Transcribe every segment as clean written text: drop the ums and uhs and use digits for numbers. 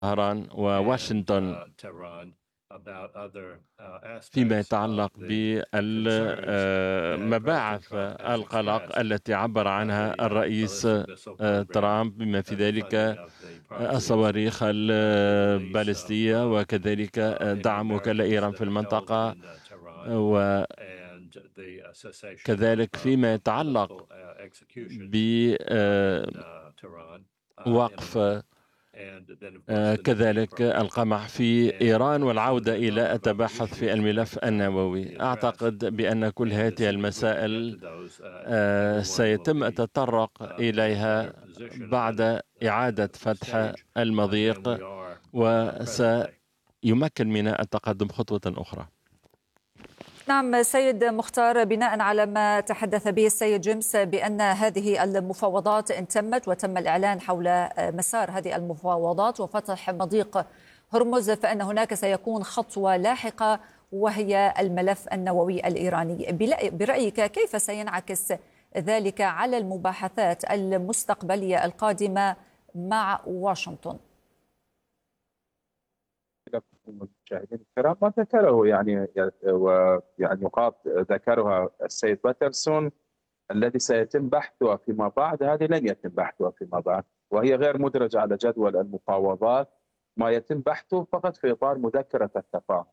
طهران وواشنطن فيما يتعلق بالمباعث القلق التي عبر عنها الرئيس ترامب، بما في ذلك الصواريخ البالستية وكذلك دعم وكلاء إيران في المنطقة، وكذلك فيما يتعلق بوقف كذلك القمع في إيران والعودة إلى التباحث في الملف النووي. أعتقد بأن كل هذه المسائل سيتم التطرق إليها بعد إعادة فتح المضيق، وسيمكن من التقدم خطوة أخرى. نعم سيد مختار، بناء على ما تحدث به السيد جيمس بأن هذه المفاوضات إن تمت وتم الإعلان حول مسار هذه المفاوضات وفتح مضيق هرمز، فإن هناك سيكون خطوة لاحقة وهي الملف النووي الإيراني. برأيك كيف سينعكس ذلك على المباحثات المستقبلية القادمة مع واشنطن؟ المشاهدين الكرام، ما ذكره ويعني نقاط ذكرها السيد باترسون الذي سيتم بحثها فيما بعد، هذه لن يتم بحثها فيما بعد، وهي غير مدرجة على جدول المفاوضات. ما يتم بحثه فقط في إطار مذكرة التفاهم،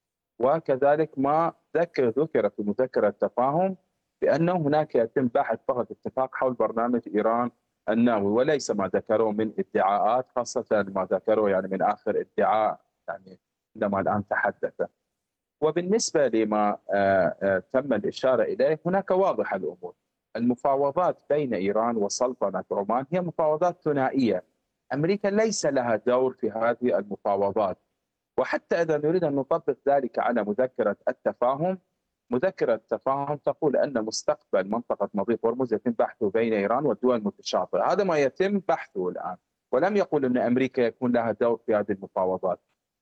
وكذلك ما ذكر في مذكرة التفاهم بأنه هناك يتم بحث فقط اتفاق حول برنامج إيران النووي، وليس ما ذكره من ادعاءات، خاصة ما ذكره يعني من آخر ادعاء يعني عندما الآن تحدث. وبالنسبة لما تم الإشارة إليه، هناك واضح الأمور. المفاوضات بين إيران وسلطنة عمان هي مفاوضات ثنائية، أمريكا ليس لها دور في هذه المفاوضات. وحتى إذا نريد أن نطبق ذلك على مذكرة التفاهم، مذكرة التفاهم تقول أن مستقبل منطقة مضيق هرمز يتم بحثه بين إيران والدول المتشاطئة، هذا ما يتم بحثه الآن، ولم يقول أن أمريكا يكون لها دور في هذه المفاوضات.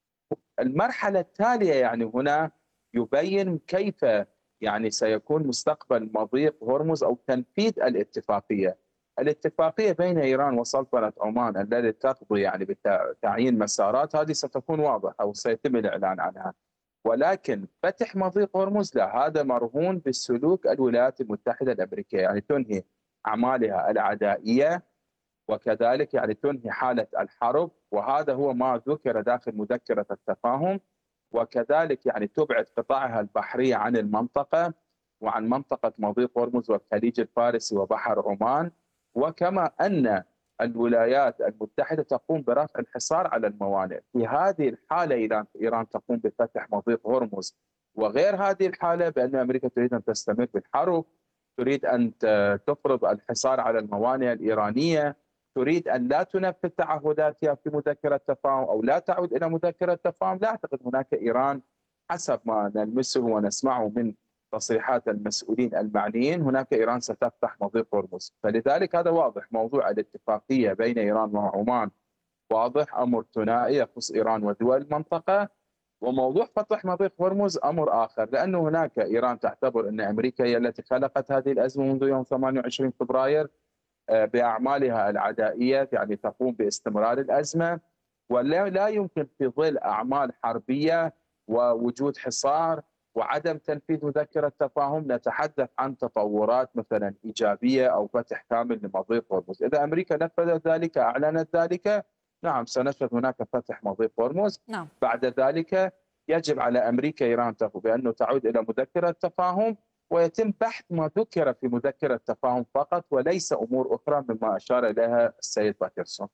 المرحلة التالية يعني هنا يبين كيف يعني سيكون مستقبل مضيق هرمز أو تنفيذ الاتفاقية. الاتفاقية بين إيران وسلطنة عمان التي تقضي يعني بتعيين مسارات، هذه ستكون واضحة أو سيتم الإعلان عنها. ولكن فتح مضيق هرمز لا، هذا مرهون بالسلوك الولايات المتحدة الأمريكية، يعني تنهي أعمالها العدائية وكذلك يعني تنهي حالة الحرب، وهذا هو ما ذكر داخل مذكرة التفاهم. وكذلك يعني تبعد قطاعها البحرية عن المنطقة وعن منطقة مضيق هرمز والخليج الفارسي وبحر عمان. وكما أن الولايات المتحدة تقوم برفع الحصار على الموانئ. في هذه الحالة إيران تقوم بفتح مضيق هرمز، وغير هذه الحالة بأن أمريكا تريد أن تستمر بالحرب، تريد أن تفرض الحصار على الموانئ الإيرانية، تريد أن لا تنفذ تعهداتها في مذكرة التفاهم أو لا تعود إلى مذكرة التفاهم. لا أعتقد هناك إيران حسب ما نلمسه ونسمعه من تصريحات المسؤولين المعنيين، هناك إيران ستفتح مضيق هرمز. فلذلك هذا واضح، موضوع الاتفاقية بين إيران وعمان واضح، أمر ثنائي يخص إيران ودول المنطقة. وموضوع فتح مضيق هرمز أمر آخر، لأنه هناك إيران تعتبر أن أمريكا هي التي خلقت هذه الأزمة منذ يوم 28 فبراير بأعمالها العدائية، يعني تقوم باستمرار الأزمة، ولا يمكن في ظل أعمال حربية ووجود حصار وعدم تنفيذ مذكرة تفاهم نتحدث عن تطورات مثلا إيجابية أو فتح كامل لمضيق هرمز. إذا أمريكا نفذت ذلك أعلنت ذلك، نعم سنشهد هناك فتح مضيق هرمز. نعم. بعد ذلك يجب على أمريكا إيران بأنه تعود إلى مذكرة تفاهم ويتم بحث ما ذكر في مذكرة التفاهم فقط، وليس أمور أخرى مما أشار إليها السيد باترسون.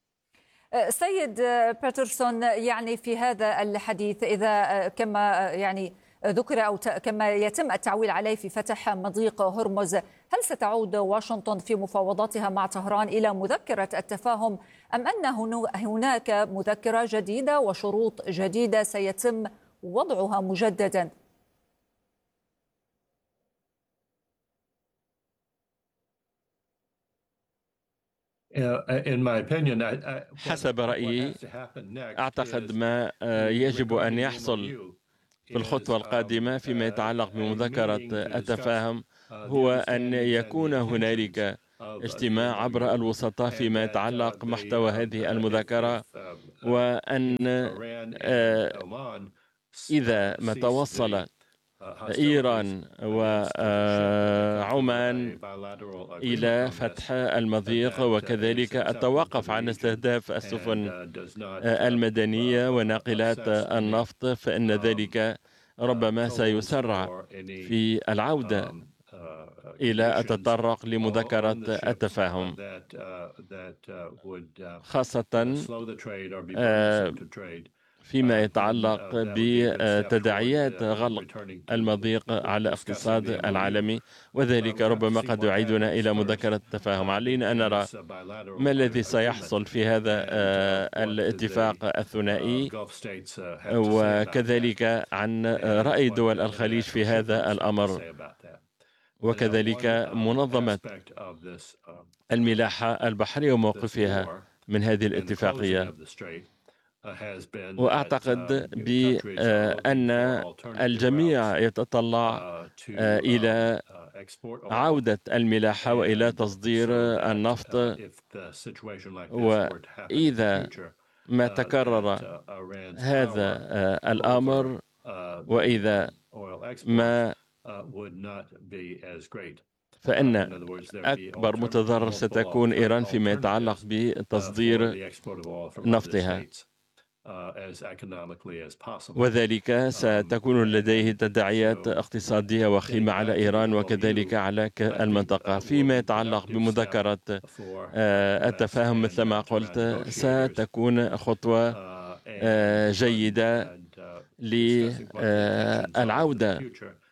سيد باترسون، يعني في هذا الحديث إذا كما يعني ذكر أو كما يتم التعويل عليه في فتح مضيق هرمز، هل ستعود واشنطن في مفاوضاتها مع طهران إلى مذكرة التفاهم، أم أن هناك مذكرة جديدة وشروط جديدة سيتم وضعها مجددا؟ حسب رأيي، أعتقد ما يجب أن يحصل في الخطوة القادمة فيما يتعلق بمذكرة التفاهم هو أن يكون هنالك اجتماع عبر الوسطاء فيما يتعلق محتوى هذه المذكرة، وأن إذا ما توصل إيران وعمان إلى فتح المضيق وكذلك التوقف عن استهداف السفن المدنية وناقلات النفط، فإن ذلك ربما سيسرع في العودة إلى التطرق لمذكرة التفاهم، خاصة فيما يتعلق بتداعيات غلق المضيق على الاقتصاد العالمي، وذلك ربما قد يعيدنا إلى مذكرة التفاهم. علينا أن نرى ما الذي سيحصل في هذا الاتفاق الثنائي، وكذلك عن رأي دول الخليج في هذا الأمر، وكذلك منظمة الملاحة البحرية وموقفها من هذه الاتفاقية. وأعتقد بأن الجميع يتطلع إلى عودة الملاحة وإلى تصدير النفط، وإذا ما تكرر هذا الأمر وإذا ما فإن أكبر متضرر ستكون إيران فيما يتعلق بتصدير نفطها، وذلك ستكون لديه تداعيات اقتصادية وخيمة على إيران وكذلك على المنطقة. فيما يتعلق بمذكرة التفاهم مثل ما قلت، ستكون خطوة جيدة للعودة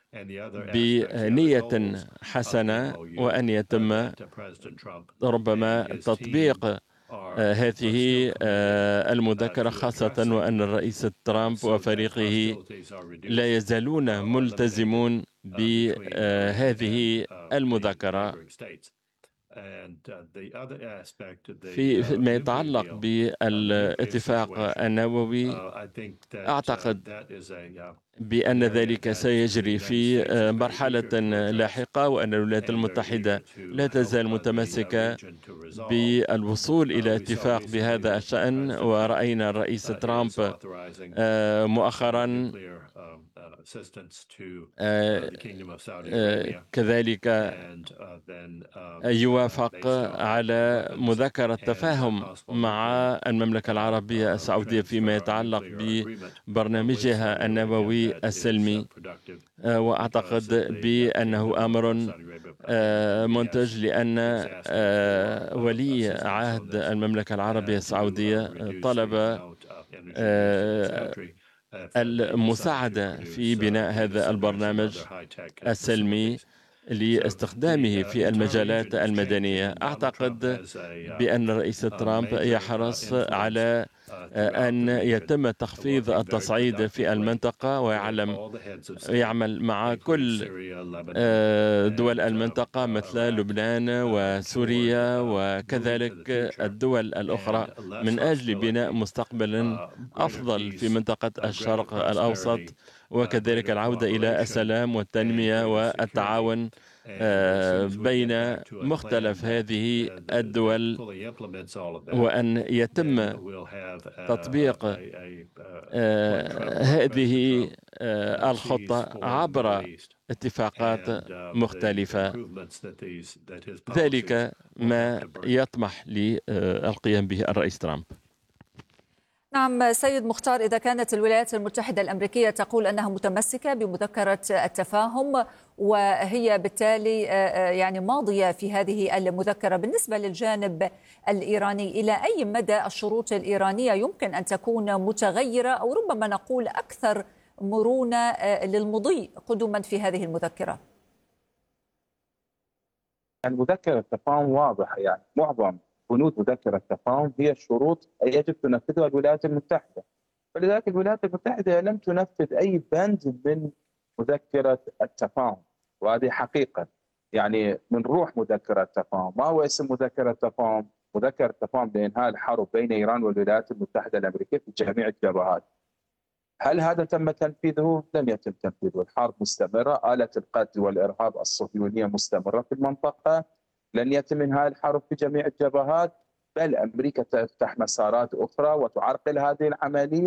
بنية حسنة، وأن يتم ربما تطبيق هذه المذكرة، خاصة وأن الرئيس ترامب وفريقه لا يزالون ملتزمون بهذه المذكرة. فيما يتعلق بالاتفاق النووي، أعتقد بأن ذلك سيجري في مرحلة لاحقة، وأن الولايات المتحدة لا تزال متمسكة بالوصول إلى اتفاق بهذا الشأن. ورأينا الرئيس ترامب مؤخرا كذلك يوافق على مذكرة تفاهم مع المملكة العربية السعودية فيما يتعلق ببرنامجها النووي السلمي، وأعتقد بأنه أمر منتج، لأن ولي عهد المملكة العربية السعودية طلب المساعدة في بناء هذا البرنامج السلمي لاستخدامه في المجالات المدنية. أعتقد بأن الرئيس ترامب يحرص على أن يتم تخفيض التصعيد في المنطقة، ويعمل مع كل دول المنطقة مثل لبنان وسوريا وكذلك الدول الأخرى من أجل بناء مستقبل أفضل في منطقة الشرق الأوسط، وكذلك العودة إلى السلام والتنمية والتعاون بين مختلف هذه الدول، وأن يتم تطبيق هذه الخطة عبر اتفاقات مختلفة. ذلك ما يطمح للقيام به الرئيس ترامب. نعم سيد مختار، إذا كانت الولايات المتحدة الأمريكية تقول أنها متمسكة بمذكرة التفاهم وهي بالتالي يعني ماضية في هذه المذكرة، بالنسبة للجانب الإيراني إلى أي مدى الشروط الإيرانية يمكن أن تكون متغيرة أو ربما نقول أكثر مرونة للمضي قدما في هذه المذكرة؟ المذكرة التفاهم واضحة، يعني معظم بنود مذكرة التفاهم هي شروط يجب تنفذها الولايات المتحدة، فلذلك الولايات المتحدة لم تنفذ أي بند من مذكرة التفاهم، وهذه حقيقة. يعني من روح مذكرة التفاهم، ما هو اسم مذكرة التفاهم؟ مذكرة التفاهم لإنهاء الحرب بين إيران والولايات المتحدة الأمريكية في جميع الجبهات. هل هذا تم تنفيذه؟ لم يتم تنفيذه. الحرب مستمرة، آلة القتل والإرهاب الصهيونية مستمرة في المنطقة، لن يتم انهاء الحرب في جميع الجبهات، بل امريكا تفتح مسارات اخرى وتعرقل هذه العمليه.